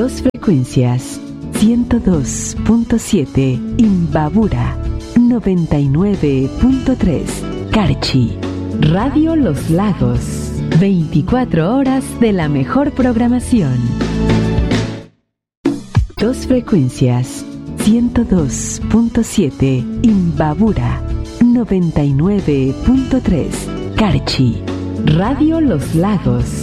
Dos frecuencias, 102.7 Imbabura, 99.3 Carchi. Radio Los Lagos, 24 horas de la mejor programación. Dos frecuencias, 102.7 Imbabura, 99.3 Carchi. Radio Los Lagos,